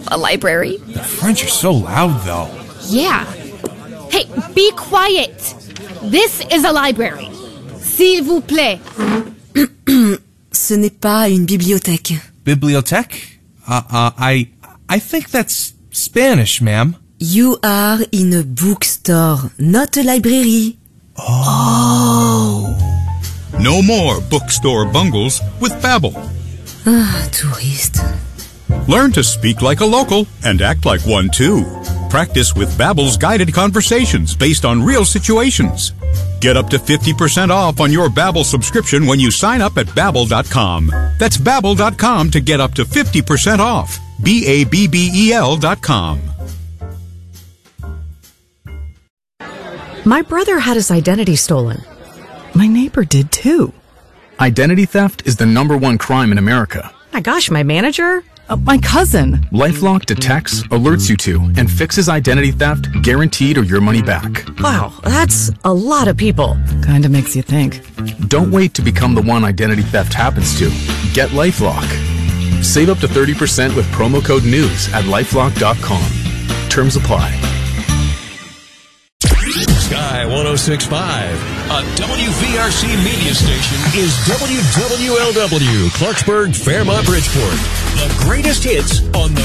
a library. The French are so loud, though. Yeah. Hey, be quiet. This is a library. S'il vous plaît. Ce n'est pas une bibliothèque. Bibliothèque? I think that's Spanish, ma'am. You are in a bookstore, not a library. Oh. No more bookstore bungles with Babbel. Touriste. Learn to speak like a local and act like one too. Practice with Babbel's guided conversations based on real situations. Get up to 50% off on your Babbel subscription when you sign up at Babbel.com. That's Babbel.com to get up to 50% off. Babbel.com. My brother had his identity stolen. My neighbor did too. Identity theft is the #1 crime in America. My gosh, my manager? My cousin. LifeLock detects, alerts you to, and fixes identity theft guaranteed or your money back. Wow, that's a lot of people. Kinda makes you think. Don't wait to become the one identity theft happens to. Get LifeLock. Save up to 30% with promo code NEWS at LifeLock.com. Terms apply. Sky 106.5, a WVRC media station, is WWLW, Clarksburg, Fairmont, Bridgeport. The greatest hits on the